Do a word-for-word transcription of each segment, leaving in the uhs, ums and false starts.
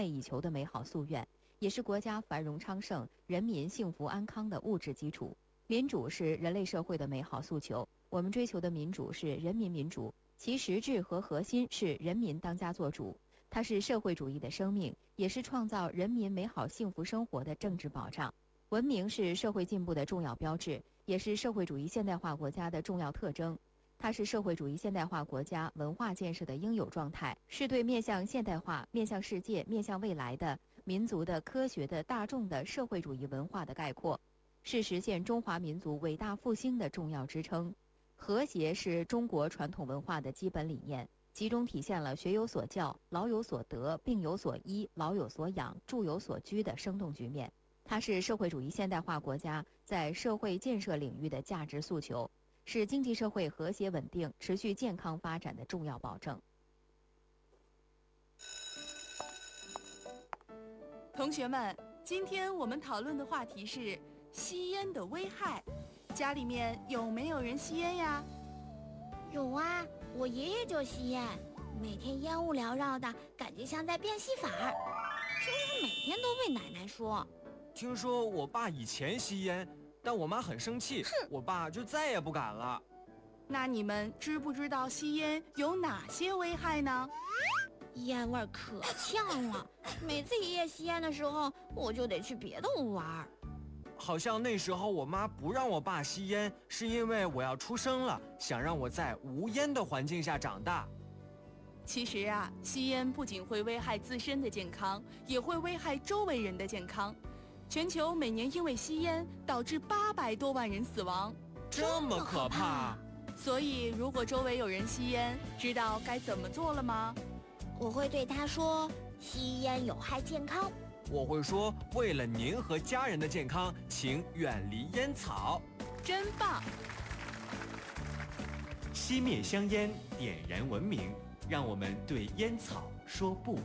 寐以求的美好夙愿，也是国家繁荣昌盛、人民幸福安康的物质基础。民主是人类社会的美好诉求，我们追求的民主是人民民主，其实质和核心是人民当家作主。它是社会主义的生命，也是创造人民美好幸福生活的政治保障。文明是社会进步的重要标志，也是社会主义现代化国家的重要特征。它是社会主义现代化国家文化建设的应有状态，是对面向现代化、面向世界、面向未来的民族的、科学的、大众的社会主义文化的概括，是实现中华民族伟大复兴的重要支撑。和谐是中国传统文化的基本理念，其中体现了学有所教、老有所得、病有所医、老有所养、住有所居的生动局面。它是社会主义现代化国家在社会建设领域的价值诉求，是经济社会和谐稳定、持续健康发展的重要保证。 同学们，今天我们讨论的话题是吸烟的危害。家里面有没有人吸烟呀？ 有啊，我爷爷就吸烟，每天烟雾缭绕的，感觉像在变戏法儿，几乎每天都被奶奶说。 听说我爸以前吸烟，但我妈很生气，我爸就再也不敢了。 那你们知不知道吸烟有哪些危害呢？ 烟味可呛了，每次爷爷吸烟的时候，我就得去别的屋玩。 好像那时候我妈不让我爸吸烟，是因为我要出生了，想让我在无烟的环境下长大。 其实啊，吸烟不仅会危害自身的健康，也会危害周围人的健康。全球每年因为吸烟导致八百多万人死亡， 这么可怕！ 所以，如果周围有人吸烟，知道该怎么做了吗？ 我会对他说，吸烟有害健康。 我会说，为了您和家人的健康，请远离烟草。 真棒！ 熄灭香烟，点燃文明，让我们对烟草说不。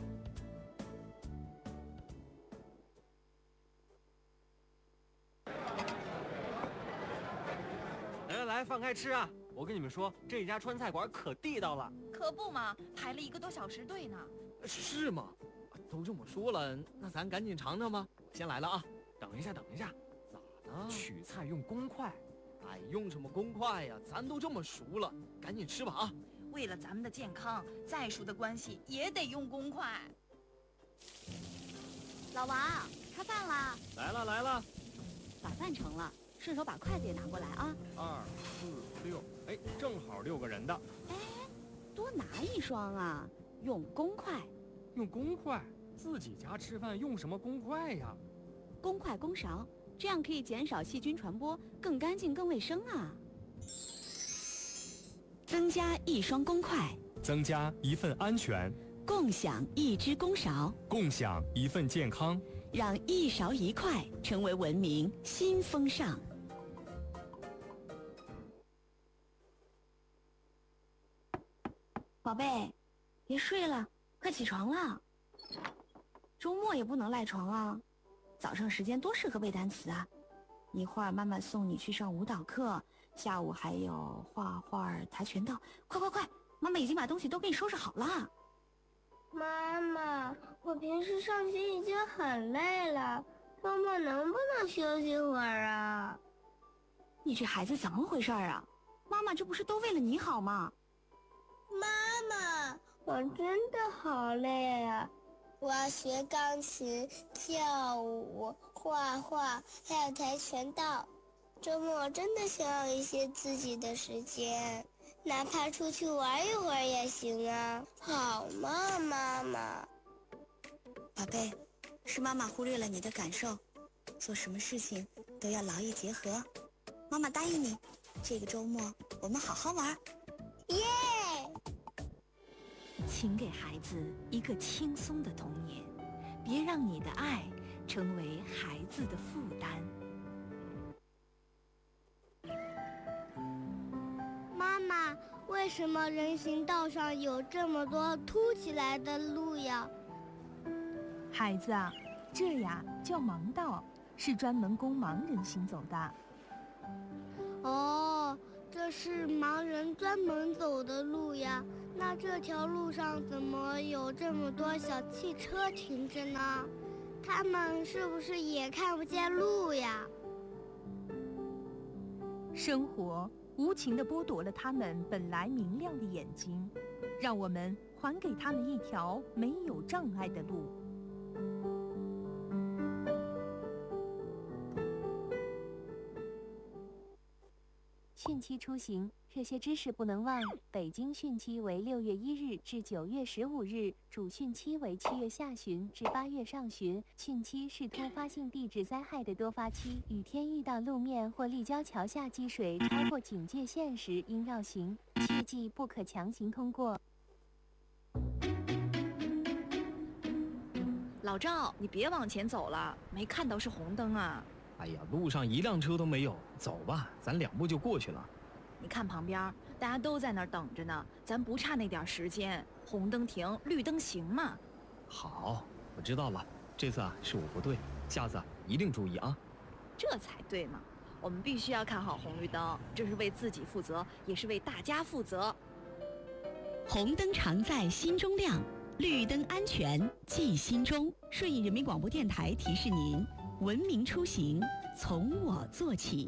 来来来，放开吃啊！我跟你们说，这家川菜馆可地道了。 可不嘛，排了一个多小时队呢。 是吗？都这么说了，那咱赶紧尝尝吧。我先来了啊！ 等一下，等一下， 咋呢？ 取菜用公筷。 哎，用什么公筷呀？咱都这么熟了，赶紧吃吧啊！ 为了咱们的健康，再熟的关系也得用公筷。 老王，开饭啦！ 来了来了， 把饭盛了，顺手把筷子也拿过来啊！ 二四六，哎，正好六个人的。 哎，多拿一双啊！用公筷。 用公筷？自己家吃饭用什么公筷呀？ 公筷公勺，这样可以减少细菌传播，更干净更卫生啊！增加一双公筷， 增加一份安全， 共享一只公勺， 共享一份健康， 让一勺一筷成为文明新风尚。宝贝，别睡了，快起床了。周末也不能赖床啊，早上时间多适合背单词啊。一会儿妈妈送你去上舞蹈课，下午还有画画、跆拳道。快快快，妈妈已经把东西都给你收拾好了。 妈妈，我平时上学已经很累了，周末能不能休息会儿啊？ 你这孩子怎么回事啊？妈妈这不是都为了你好吗？ 妈妈，我真的好累啊！我要学钢琴、跳舞、画画，还有跆拳道。周末真的想要一些自己的时间，哪怕出去玩一会儿也行啊。好吗，妈妈？ 宝贝，是妈妈忽略了你的感受，做什么事情都要劳逸结合。妈妈答应你，这个周末我们好好玩。 耶！ 请给孩子一个轻松的童年，别让你的爱成为孩子的负担。 妈妈，为什么人行道上有这么多凸起来的路呀？ 孩子啊，这呀叫盲道，是专门供盲人行走的。 哦，这是盲人专门走的路呀。 那这条路上怎么有这么多小汽车停着呢？他们是不是也看不见路呀？ 生活无情地剥夺了他们本来明亮的眼睛，让我们还给他们一条没有障碍的路。 汛期出行，这些知识不能忘。北京汛期为六月一日至九月十五日，主汛期为七月下旬至八月上旬。汛期是突发性地质灾害的多发期，雨天遇到路面或立交桥下积水超过警戒线时应绕行，切记不可强行通过。 老赵，你别往前走了，没看到是红灯啊。 哎呀，路上一辆车都没有，走吧，咱两步就过去了。 你看旁边，大家都在那儿等着呢，咱不差那点时间，红灯停，绿灯行嘛。 好，我知道了，这次啊是我不对，下次啊一定注意啊。 这才对嘛，我们必须要看好红绿灯，这是为自己负责，也是为大家负责。 红灯常在心中亮，绿灯安全记心中。顺义人民广播电台提示您。文明出行，从我做起。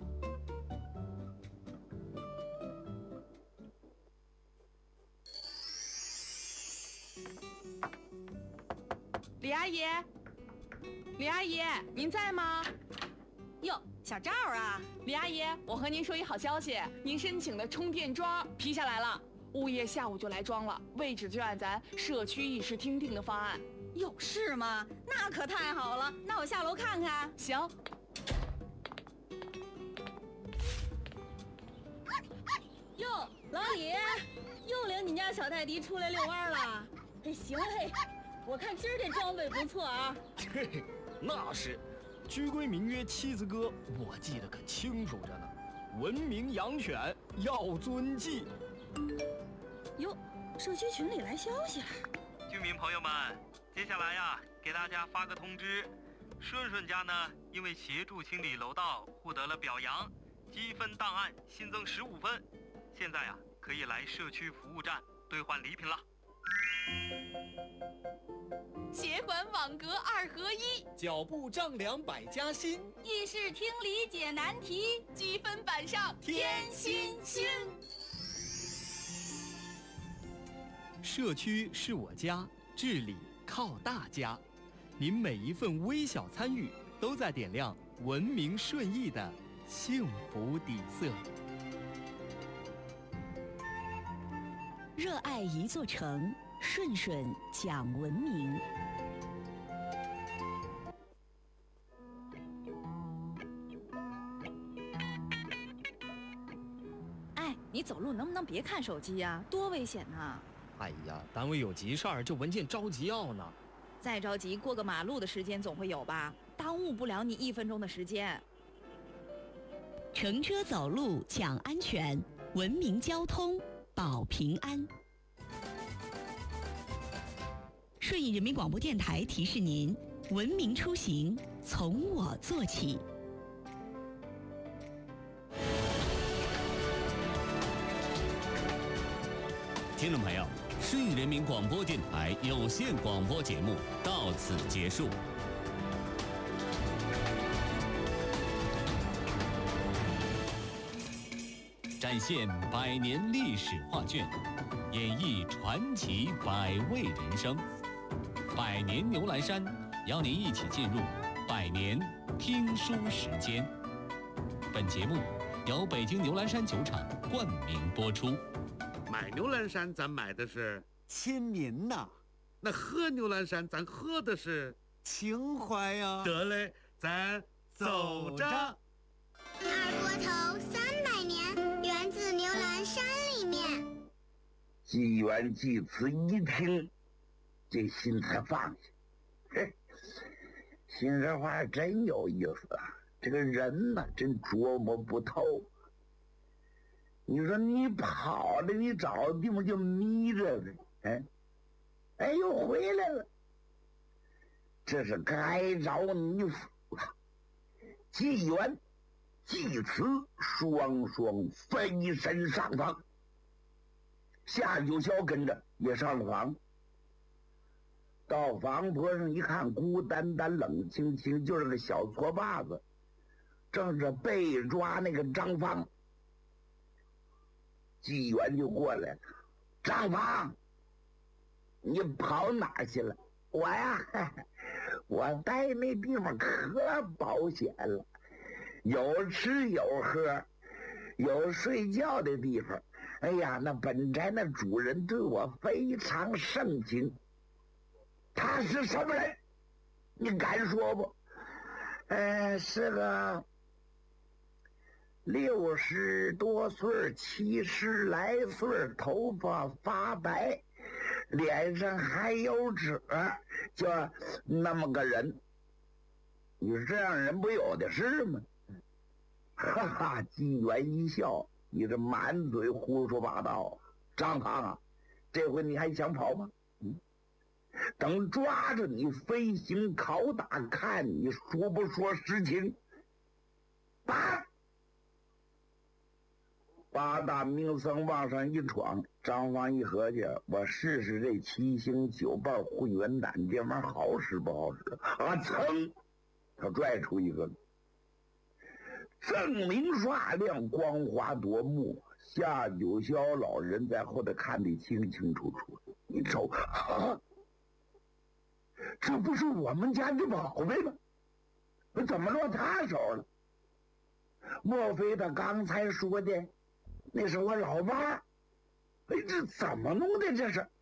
李阿姨，李阿姨，您在吗？ 哟，小赵啊， 李阿姨，我和您说一好消息，您申请的充电桩批下来了，物业下午就来装了，位置就按咱社区议事厅定的方案。 有事吗？那可太好了，那我下楼看看。 行。 哟，老李，又领你家小泰迪出来遛弯了。哎，行嘿，我看今儿这装备不错啊。 嘿，那是，居规民约七字歌，我记得可清楚着呢。文明养犬要遵纪。 哟，社区群里来消息了。 居民朋友们，接下来呀，给大家发个通知，顺顺家呢，因为协助清理楼道获得了表扬，积分档案新增十五分，现在呀，可以来社区服务站兑换礼品了。 协管网格二合一， 脚步丈量百家新， 议事厅里解难题， 积分板上添新星。 社区是我家，治理靠大家。您每一份微小参与，都在点亮文明顺义的幸福底色。 热爱一座城，顺顺讲文明。 哎，你走路能不能别看手机呀？多危险呐！ 哎呀，单位有急事儿，这文件着急要呢。 再着急，过个马路的时间总会有吧？耽误不了你一分钟的时间。 乘车走路讲安全，文明交通保平安。顺义人民广播电台提示您：文明出行从我做起。 听众朋友，顺义人民广播电台有线广播节目到此结束。展现百年历史画卷，演绎传奇百味人生。百年牛栏山邀您一起进入百年听书时间。本节目由北京牛栏山酒厂冠名播出。 买牛栏山咱买的是亲民呐， 那喝牛栏山咱喝的是情怀呀。 得嘞，咱走着。 二锅头三百年，源自牛栏山里面。 纪元济慈一听，这心才放下。嘿，心里话真有意思啊！这个人呢，真琢磨不透。你说你跑了，你找地方就迷着了，哎，哎，又回来了。这是该着你死了。纪元、济慈双双飞身上方。 夏九霄跟着也上了房。到房坡上一看，孤单单冷清清，就是个小矬把子，正是被抓那个张芳。纪元就过来了，张芳，你跑哪去了？我呀，我在那地方可保险了，有吃有喝，有睡觉的地方。哎呀，那本宅那主人对我非常盛情。他是什么人？你敢说不？呃，是个六十多岁、七十来岁，头发发白，脸上还有褶，就那么个人。你说这样人不有的是吗？哈哈，纪元一笑，你这满嘴胡说八道。张胖啊，这回你还想跑吗？嗯。等抓着你飞行拷打，看你说不说实情。八八大名僧往上一闯，张芳一合计，我试试这七星九瓣混元胆，这玩意儿好使不好使啊？噌，他拽出一个，锃明刷亮，光滑夺目。夏九霄老人在后头看得清清楚楚，你瞅啊，这不是我们家的宝贝吗？怎么落他手了？莫非他刚才说的那是我老爸？哎，这怎么弄的？这是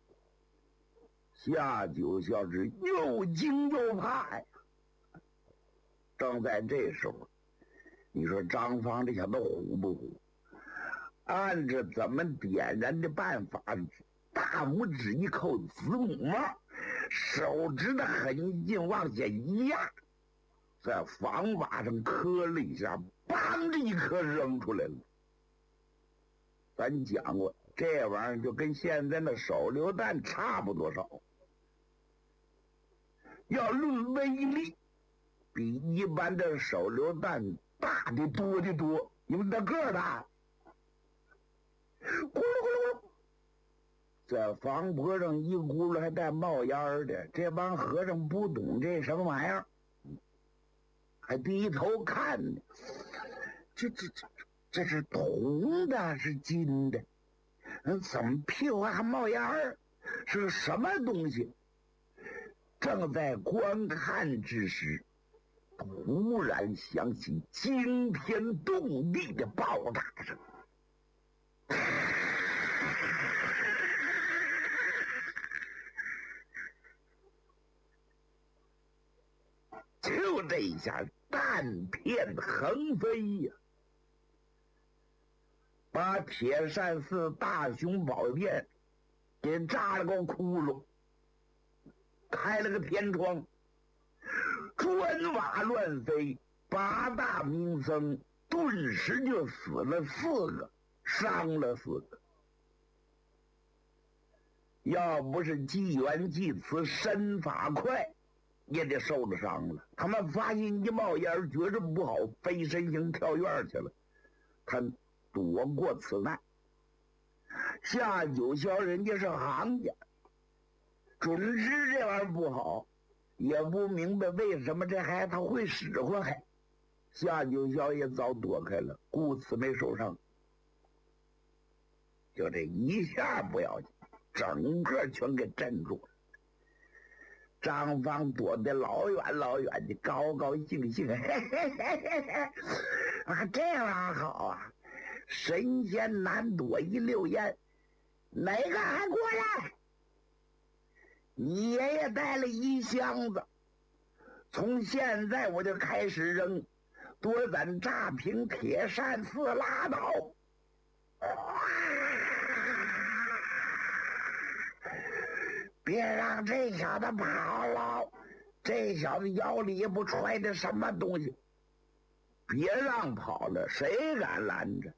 夏九霄是又惊又怕呀。正在这时候，你说张芳这小子虎不虎？按着怎么点燃的办法，大拇指一扣子母帽，手指的狠劲往下一压，在房瓦上磕了一下，梆的一颗扔出来了。咱讲过，这玩意儿就跟现在的手榴弹差不多少，要论威力，比一般的手榴弹大的多的多，因为它个儿大。咕噜咕噜咕噜，在房坡上一咕噜还带冒烟儿的，这帮和尚不懂这什么玩意儿，还低头看呢。这这这这是铜的，是金的？嗯，怎么屁股还冒烟儿？是个什么东西？正在观看之时，突然响起惊天动地的爆炸声。就这一下，弹片横飞呀，把铁扇寺大雄宝殿给炸了个窟窿，开了个天窗，砖瓦乱飞，八大名僧顿时就死了四个，伤了四个。要不是纪元济慈身法快，也得受了伤了。他们发现一冒烟，觉着不好，飞身形跳院去了。他躲过此难。夏九霄人家是行家，准知这玩意儿不好，也不明白为什么这孩子他会使唤。还夏九霄也早躲开了，故此没受伤。就这一下不要紧，整个全给镇住了。张芳躲得老远老远的，高高兴兴，嘿嘿嘿嘿嘿，啊，这玩意儿好啊！神仙难躲一溜烟，哪个还过来？你爷爷带了一箱子，从现在我就开始扔，多攒炸平铁扇寺拉倒。别让这小子跑了，这小子腰里也不揣着什么东西，别让跑了，谁敢拦着？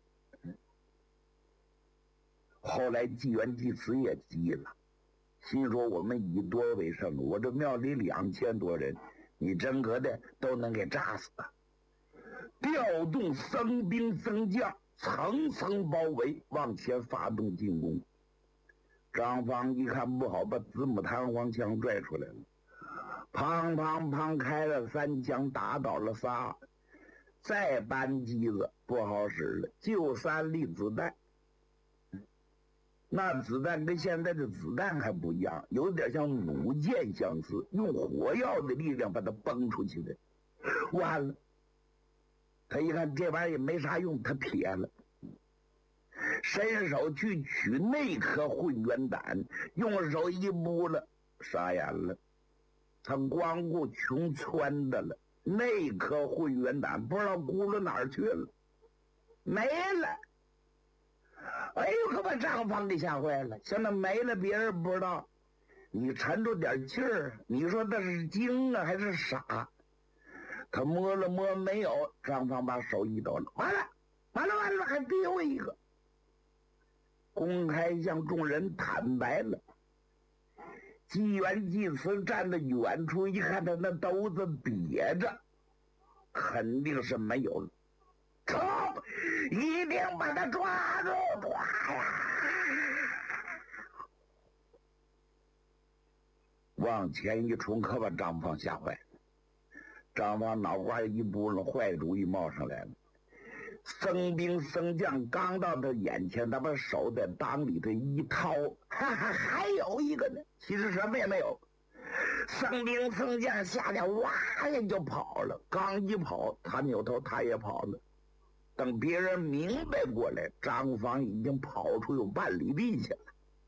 后来纪元济慈也急了，心说我们以多为胜，我这庙里两千多人，你真格的都能给炸死啊！调动僧兵僧将，层层包围，往前发动进攻。 张芳一看不好，把子母弹簧枪拽出来了，砰砰砰开了三枪，打倒了仨，再扳机子不好使了，就三粒子弹。那子弹跟现在的子弹还不一样，有点像弩箭相似，用火药的力量把它崩出去的。完了，他一看这玩意儿也没啥用，他撇了，伸手去取那颗混元胆，用手一摸了，傻眼了，他光顾穷窜的了，那颗混元胆不知道咕噜哪儿去了，没了。哎呦，可把张芳给吓坏了。现在没了，别人不知道，你沉住点气儿。你说他是精啊还是傻？他摸了摸，没有。张芳把手一抖了，完了，完了，完了，还丢一个。公开向众人坦白了。纪元济慈站在远处一看，他那兜子瘪着，肯定是没有了。冲！一定把他抓住！抓呀！往前一冲，可把张芳吓坏了。张芳脑瓜一拨了，坏主意冒上来了。僧兵僧将刚到他眼前，他把手在裆里头一掏，哈哈，还有一个呢。其实什么也没有。僧兵僧将吓得哇呀就跑了，刚一跑，他扭头他也跑了。等别人明白过来，张芳已经跑出有半里地去了。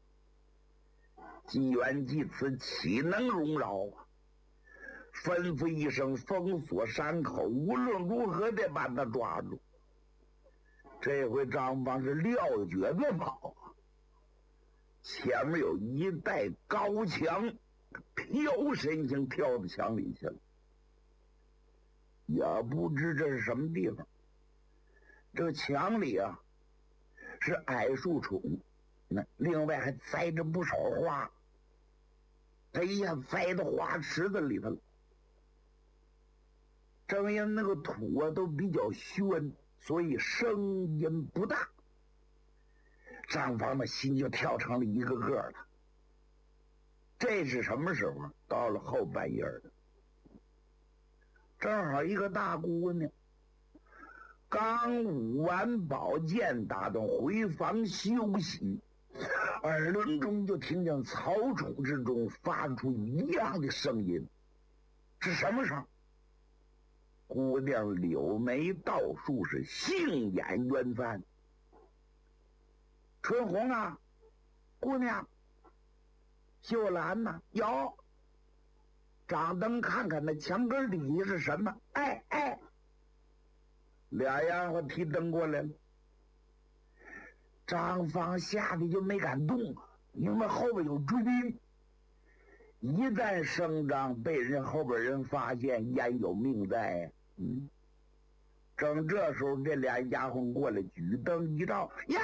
纪元济慈岂能容饶啊？吩咐一声，封锁山口，无论如何得把他抓住。这回张芳是撂蹶子跑，前面有一带高墙，飘身形跳到墙里去了，也不知这是什么地方。这个墙里啊是矮树丛，那另外还栽着不少花，他一下栽到花池子里头了。正因那个土啊都比较宣，所以声音不大。张芳的心就跳成了一个个了。这是什么时候？到了后半夜了，正好一个大姑娘刚舞完宝剑，打算回房休息，耳轮中就听见草丛之中发出一样的声音，是什么声？姑娘柳眉倒竖，是杏眼圆翻。春红啊，姑娘，秀兰呐、啊，有。掌灯看看那墙根底下是什么？哎哎。俩丫鬟提灯过来了，张芳吓得就没敢动啊，因为后边有追兵，一旦声张被人后边人发现，焉有命在呀？嗯，正这时候，这俩丫鬟过来，举灯一照，呀，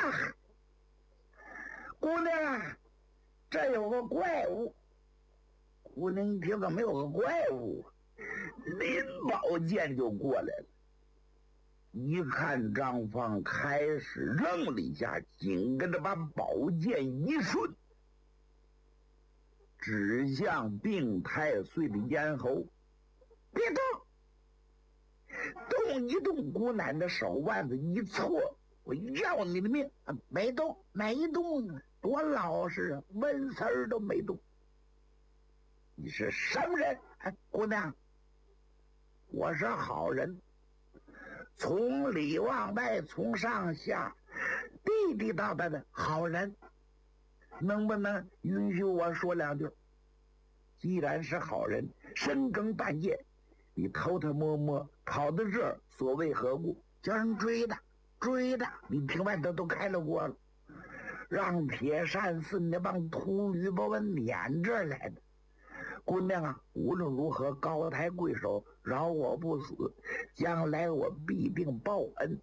姑娘，这有个怪物。姑娘一听，怎么有个怪物？拎宝剑就过来了。一看张芳开始愣了一下，紧跟着把宝剑一顺，指向病太岁的咽喉，别动，动一动，姑奶奶手腕子一搓，我要你的命！没动，没动啊，多老实啊，纹丝儿都没动。你是什么人？哎，姑娘，我是好人。从里往外，从上下，地地道道的好人，能不能允许我说两句？既然是好人，深更半夜，你偷偷摸摸跑到这儿，所谓何故？叫人追的，追的，你听外头都开了锅了，让铁扇寺那帮秃驴把我撵这儿来的。姑娘啊，无论如何高抬贵手，饶我不死，将来我必定报恩。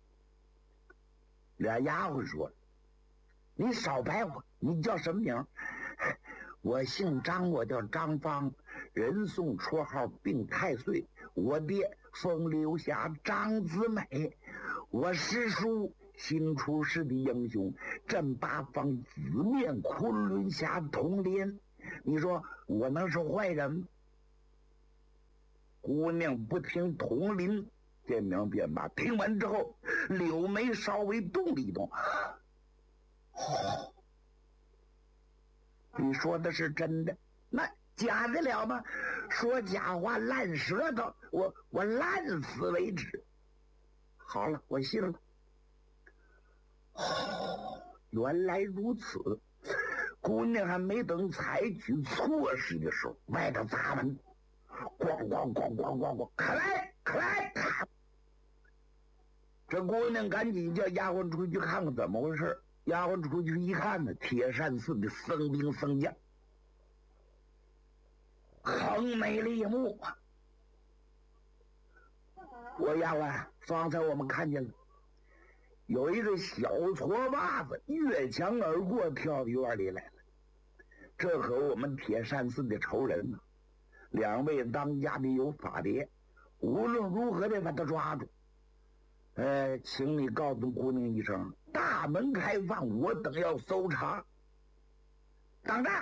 俩丫鬟说：“你少白话，你叫什么名？”我姓张，我叫张芳，人送绰号病太岁。我爹风流侠张子美，我师叔新出世的英雄，镇八方，紫面昆仑侠统领。你说我能是坏人吗？姑娘不听统领点名便罢，听完之后，柳眉稍微动了一动。哦，你说的是真的？那假的了吗？说假话烂舌头，我我烂死为止。好了，我信了。哦，原来如此。姑娘还没等采取措施的时候，外头砸门，咣咣咣咣咣咣，快来快来！这姑娘赶紧叫丫鬟出去看看怎么回事。丫鬟出去一看呢，铁扇寺的僧兵僧将横眉立目啊！我丫鬟，方才我们看见了，有一个小矬娃子越墙而过，跳到院里来了。这和我们铁扇寺的仇人呢，两位当家的有法爹，无论如何得把他抓住。呃，请你告诉姑娘一声，大门开放，我等要搜查。当着。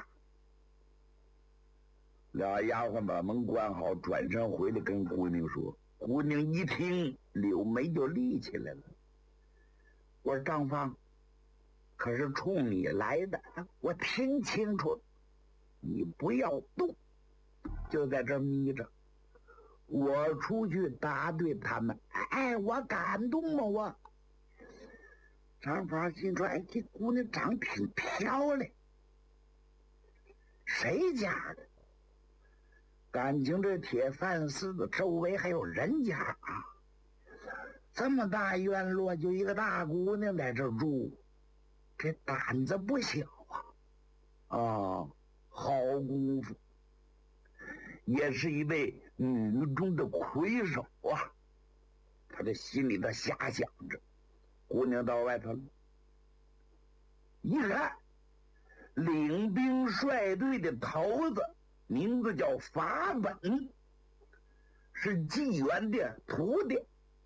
俩丫鬟把门关好，转身回来跟姑娘说。姑娘一听，柳眉就立起来了。我说张芳，可是冲你来的，我听清楚了，你不要动，就在这眯着。我出去答对他们，哎，我敢动吗？我张芳心说，哎，这姑娘长挺漂亮，谁家的？感情这铁扇寺的周围还有人家啊！这么大院落，就一个大姑娘在这住，这胆子不小啊！啊，好功夫，也是一位女中的魁首啊！他这心里头瞎想着，姑娘到外头了，一看，领兵率队的头子。名字叫法本，是纪元的徒弟。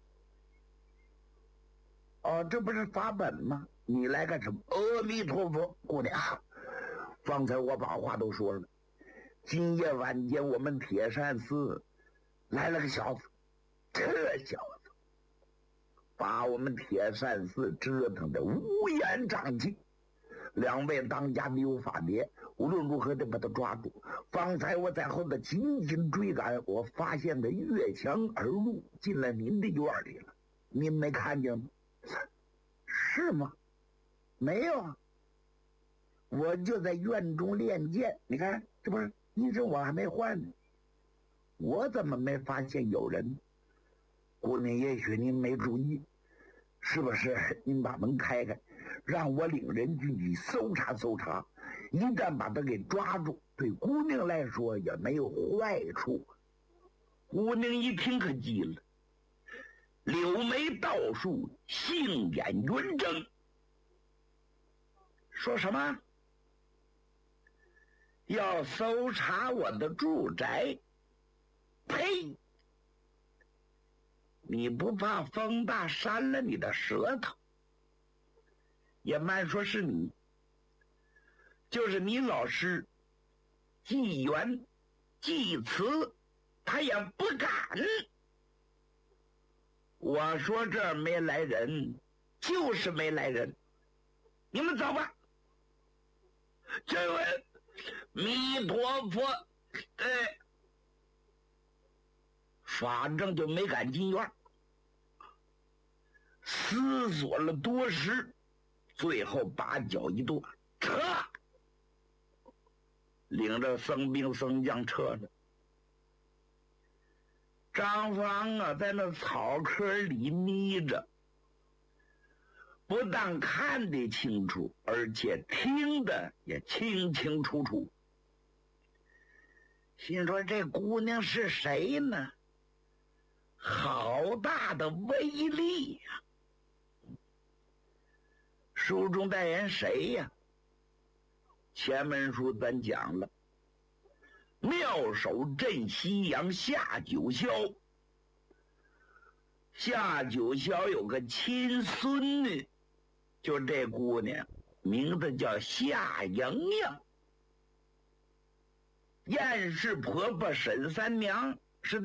哦，这不是法本吗？你来干什么？阿弥陀佛，姑娘，方才我把话都说了。今夜晚间，我们铁扇寺来了个小子，这小子把我们铁扇寺折腾得乌烟瘴气。两位当家的有法爹，无论如何得把他抓住。方才我在后头紧紧追赶，我发现他越墙而入，进了您的院里了。您没看见吗？是吗？没有啊，我就在院中练剑。你看，这不是衣裳我还没换呢，我怎么没发现有人？姑娘，也许您没注意，是不是？您把门开开，让我领人进去搜查搜查，一旦把他给抓住，对姑娘来说也没有坏处。姑娘一听可急了，柳眉倒竖，杏眼圆睁。说什么？要搜查我的住宅？呸！你不怕风大扇了你的舌头？也慢说是你，就是你老师纪元、纪慈，他也不敢。我说这儿没来人，就是没来人，你们走吧。这位弥陀佛，哎，反正就没敢进院，思索了多时，最后把脚一跺，撤，领着僧兵僧将撤了。张芳啊，在那草棵里眯着，不但看得清楚，而且听得也清清楚楚。心说这姑娘是谁呢？好大的威力呀！书中代言谁呀？前文书咱讲了，妙手镇西洋夏九霄。夏九霄有个亲孙女就这姑娘，名字叫夏莹莹。燕氏婆婆沈三娘